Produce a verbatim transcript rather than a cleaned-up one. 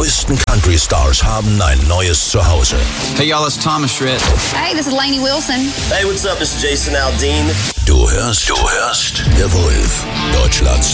neuesten Country-Stars haben ein neues Zuhause. Hey y'all, it's Thomas Rhett. Hey, this is Lainey Wilson. Hey, what's up? It's Jason Aldean. Du hörst, du hörst The Wolf, Deutschlands